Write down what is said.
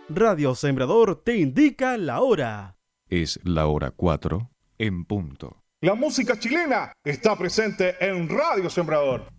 Radio Sembrador te indica la hora. Es la hora 4 en punto. La música chilena está presente en Radio Sembrador.